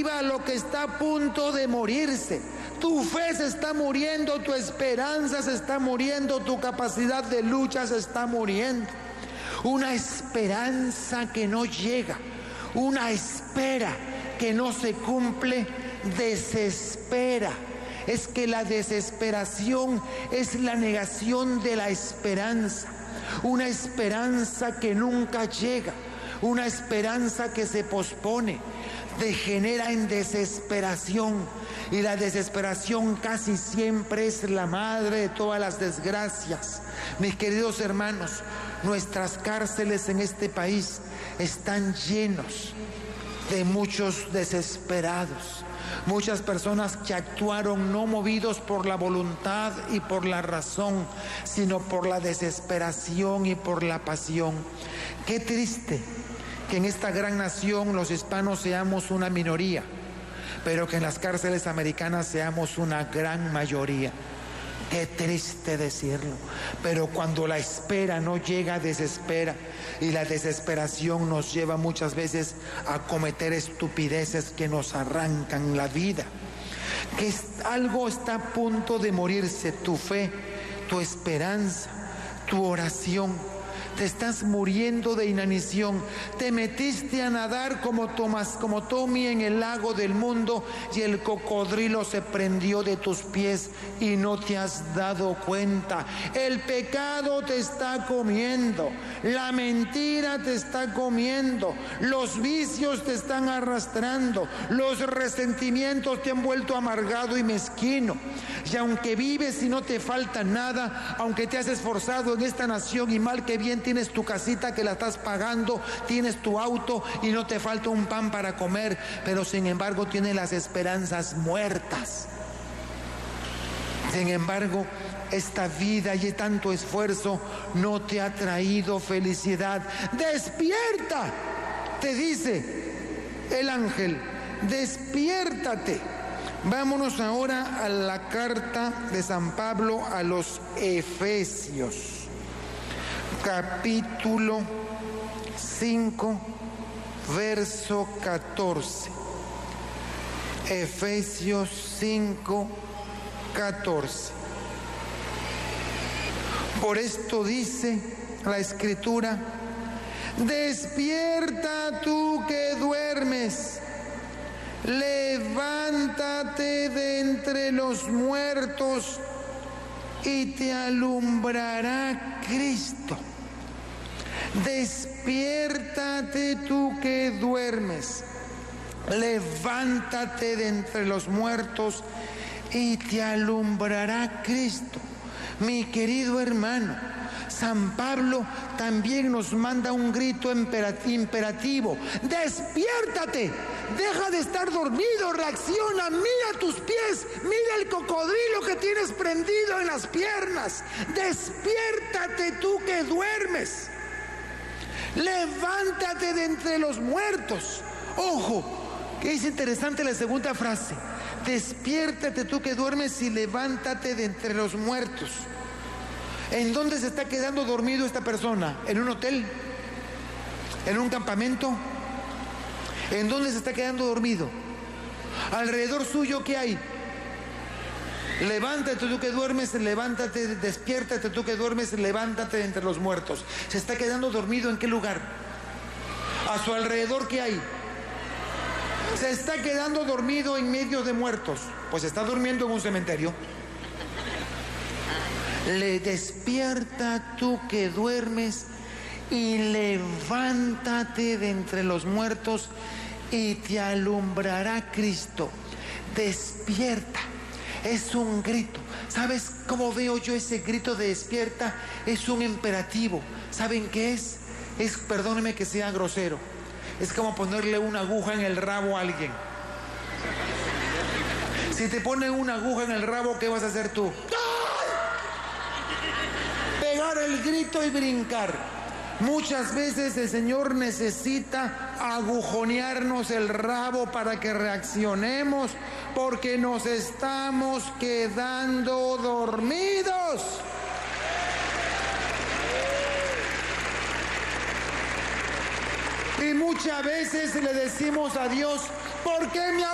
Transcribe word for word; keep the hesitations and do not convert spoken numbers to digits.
lo que está a punto de morirse. Tu fe se está muriendo, tu esperanza se está muriendo, tu capacidad de lucha se está muriendo. Una esperanza que no llega, una espera que no se cumple, desespera. Es que la desesperación es la negación de la esperanza. Una esperanza que nunca llega, una esperanza que se pospone, degenera en desesperación. Y la desesperación casi siempre es la madre de todas las desgracias. Mis queridos hermanos, nuestras cárceles en este país están llenos de muchos desesperados. Muchas personas que actuaron no movidos por la voluntad y por la razón, sino por la desesperación y por la pasión. Qué triste que en esta gran nación los hispanos seamos una minoría, pero que en las cárceles americanas seamos una gran mayoría. Qué triste decirlo, pero cuando la espera no llega, desespera, y la desesperación nos lleva muchas veces a cometer estupideces que nos arrancan la vida. Que algo está a punto de morirse, tu fe, tu esperanza, tu oración. Te estás muriendo de inanición. Te metiste a nadar como Tomás, como Tommy en el lago del mundo, y el cocodrilo se prendió de tus pies y no te has dado cuenta. El pecado te está comiendo, la mentira te está comiendo, los vicios te están arrastrando, los resentimientos te han vuelto amargado y mezquino. Y aunque vives y no te falta nada, aunque te has esforzado en esta nación y mal que bien tienes tu casita que la estás pagando, tienes tu auto y no te falta un pan para comer, pero sin embargo tienes las esperanzas muertas. Sin embargo, esta vida y tanto esfuerzo no te ha traído felicidad. ¡Despierta!, te dice el ángel, despiértate. Vámonos ahora a la carta de San Pablo a los Efesios, capítulo cinco, verso catorce. Efesios cinco, catorce. Por esto dice la Escritura: despierta tú que duermes, levántate de entre los muertos y te alumbrará Cristo. Despiértate tú que duermes, levántate de entre los muertos y te alumbrará Cristo. Mi querido hermano, San Pablo también nos manda un grito imperativo: despiértate, deja de estar dormido, reacciona, mira tus pies, mira el cocodrilo que tienes prendido en las piernas. Despiértate tú que duermes, levántate de entre los muertos. Ojo, que es interesante la segunda frase: despiértate tú que duermes y levántate de entre los muertos. ¿En dónde se está quedando dormido esta persona? ¿En un hotel? ¿En un campamento? ¿En dónde se está quedando dormido? Alrededor suyo, ¿qué hay? Levántate tú que duermes, levántate, despiértate tú que duermes, levántate de entre los muertos. ¿Se está quedando dormido en qué lugar? ¿A su alrededor qué hay? Se está quedando dormido en medio de muertos. Pues está durmiendo en un cementerio. Le despierta tú que duermes y levántate de entre los muertos y te alumbrará Cristo. Despierta. Es un grito. ¿Sabes cómo veo yo ese grito de despierta? Es un imperativo. ¿Saben qué es? Es, perdóneme que sea grosero, es como ponerle una aguja en el rabo a alguien. Si te ponen una aguja en el rabo, ¿qué vas a hacer tú? Pegar el grito y brincar. Muchas veces el Señor necesita agujonearnos el rabo para que reaccionemos, porque nos estamos quedando dormidos. Y muchas veces le decimos a Dios: ¿por qué me